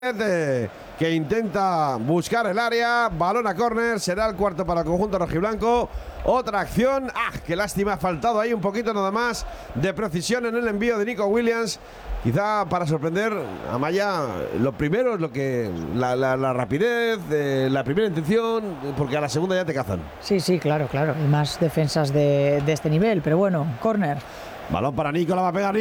que intenta buscar el área, balón a córner, será el cuarto para el conjunto rojiblanco. Otra acción, qué lástima, ha faltado ahí un poquito nada más de precisión en el envío de Nico Williams. Quizá para sorprender a Maya, lo primero es lo que la rapidez, la primera intención, porque a la segunda ya te cazan. Sí, claro, y más defensas de este nivel, pero bueno, córner. Balón para Nico, la va a pegar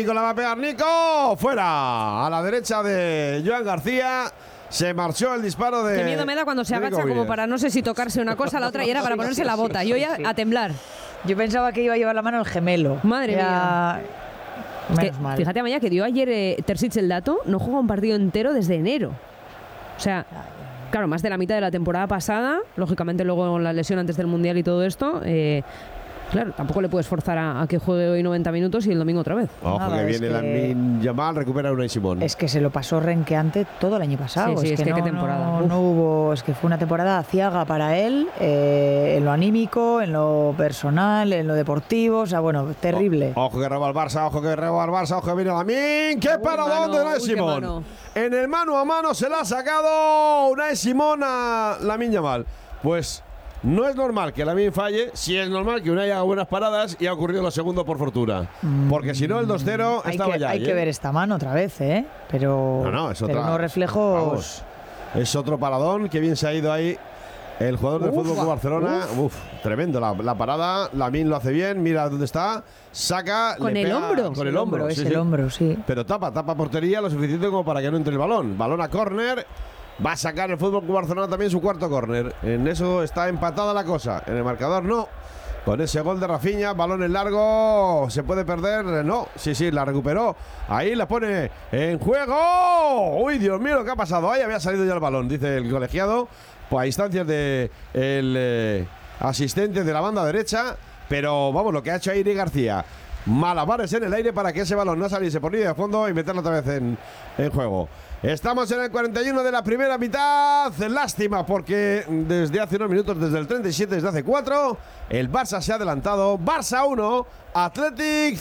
Nico, fuera, a la derecha de Joan García. Se marchó el disparo de... Qué miedo me da cuando se agacha como para no sé si tocarse una cosa a la otra y era para ponerse la bota. Yo ya a temblar. Yo pensaba que iba a llevar la mano al gemelo. Madre mía. Menos mal. Fíjate, Amaya, que dio ayer Terzic el dato, no juega un partido entero desde enero. O sea, claro, más de la mitad de la temporada pasada, lógicamente luego la lesión antes del Mundial y todo esto... Claro, tampoco le puedes forzar a que juegue hoy 90 minutos y el domingo otra vez. Ojo, que viene Lamine Yamal, recupera a Unai Simón. Es que se lo pasó renqueante todo el año pasado. Sí, es que qué temporada. No hubo, es que fue una temporada aciaga para él, en lo anímico, en lo personal, en lo deportivo, o sea, bueno, terrible. Ojo que roba el Barça, ojo que viene Lamine. ¡Qué paradón de Unai Simón! En el mano a mano se la ha sacado Unai Simón a Lamine Yamal. Pues... no es normal que Lamine falle, sí es normal que Unai haga buenas paradas y ha ocurrido lo segundo por fortuna. Porque si no, el 2-0 estaba ya. Hay que ver esta mano otra vez, pero es otra, pero no reflejos. Vamos, es otro paradón, que bien se ha ido ahí el jugador del Fútbol Club Barcelona. Tremendo la parada. Lamine lo hace bien, mira dónde está, saca. Con el hombro. Con el hombro, el hombro, sí. Pero tapa portería lo suficiente como para que no entre el balón. Balón a córner. Va a sacar el Fútbol Club Barcelona también su cuarto córner. En eso está empatada la cosa. En el marcador no. Con ese gol de Rafinha, balón en largo, ¿se puede perder? No, sí, la recuperó. Ahí la pone en juego. Uy, Dios mío, lo que ha pasado. Ahí había salido ya el balón, dice el colegiado, pues a instancias de el asistente de la banda derecha. Pero vamos, lo que ha hecho Iri García, malabares en el aire para que ese balón no saliese por línea de fondo y meterlo otra vez en juego. Estamos en el 41 de la primera mitad. Lástima porque desde hace unos minutos, desde el 37, desde hace 4, el Barça se ha adelantado. Barça 1, Athletic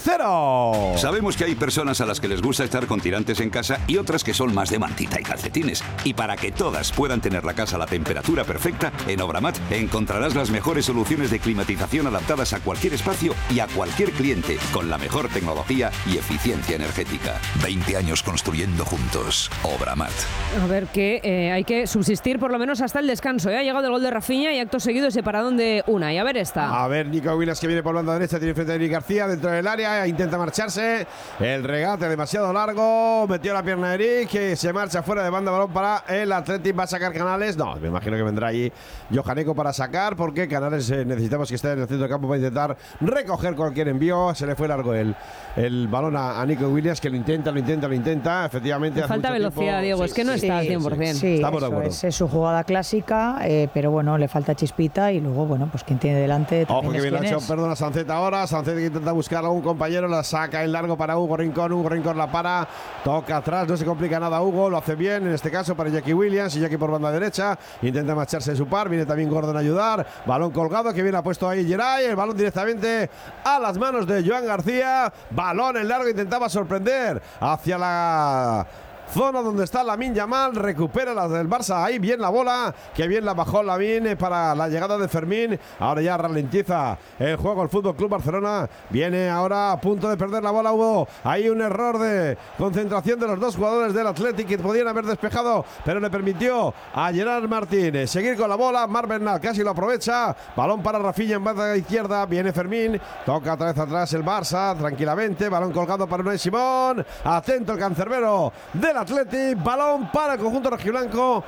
0. Sabemos que hay personas a las que les gusta estar con tirantes en casa y otras que son más de mantita y calcetines. Y para que todas puedan tener la casa a la temperatura perfecta, en Obramat encontrarás las mejores soluciones de climatización adaptadas a cualquier espacio y a cualquier cliente, con la mejor tecnología y eficiencia energética. 20 años construyendo juntos. Obramat. A ver, que hay que subsistir por lo menos hasta el descanso. Ha llegado el gol de Rafinha y acto seguido ese paradón de Unai. A ver esta. A ver, Nico Williams que viene por banda derecha, tiene frente a Eric García dentro del área, intenta marcharse. El regate demasiado largo, metió la pierna de Eric, que se marcha fuera de banda, balón para el Athletic. Va a sacar Canales. No, me imagino que vendrá allí Johaneco para sacar, porque Canales necesitamos que esté en el centro de campo para intentar recoger cualquier envío. Se le fue largo el balón a Nico Williams, que lo intenta. Efectivamente, falta velocidad. Diego, es que no está al 100%. Sí, estamos de acuerdo. Es su jugada clásica, pero bueno, le falta chispita y luego, bueno, pues quien tiene delante. Ojo que viene hecho, perdona, Sancet ahora. Sancet que intenta buscar a un compañero, la saca en largo para Hugo Rincón la para, toca atrás, no se complica nada Hugo, lo hace bien, en este caso para Jackie Williams, y Jackie por banda derecha, intenta marcharse en su par, viene también Gordon a ayudar, balón colgado que viene ha puesto ahí Geray, el balón directamente a las manos de Joan García, balón en largo, intentaba sorprender hacia la zona donde está Lamine Yamal, recupera la del Barça, ahí bien la bola, que bien la bajó Lamine para la llegada de Fermín, ahora ya ralentiza el juego el Fútbol Club Barcelona, viene ahora a punto de perder la bola, hubo ahí un error de concentración de los dos jugadores del Athletic que podían haber despejado, pero le permitió a Gerard Martín seguir con la bola, Marc Bernal casi lo aprovecha, balón para Rafinha en banda izquierda, viene Fermín, toca otra vez atrás el Barça, tranquilamente, balón colgado para Unai Simón, atento el cancerbero del Athletic, balón para el conjunto rojiblanco,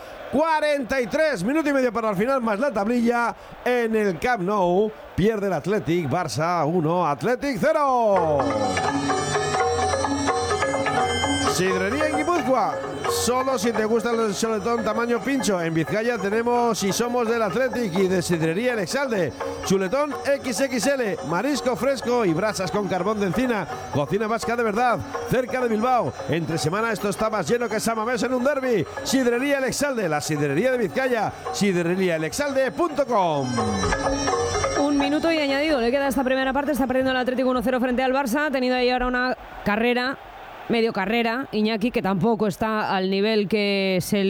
43 minutos y medio para el final, más la tablilla en el Camp Nou, pierde el Athletic, Barça 1, Athletic 0. Sidrería en Guipúzcoa, solo si te gusta el chuletón tamaño pincho. En Vizcaya tenemos y somos del Athletic y de Sidrería El Exalde. Chuletón XXL, marisco fresco y brasas con carbón de encina. Cocina vasca de verdad, cerca de Bilbao. Entre semana esto está más lleno que Samamés en un derbi. Sidrería El Exalde, la sidrería de Vizcaya. sidreríaelexalde.com. Un minuto y añadido, le queda esta primera parte, está perdiendo el Atlético 1-0 frente al Barça. Ha tenido ahí ahora una carrera medio carrera, Iñaki, que tampoco está al nivel que se le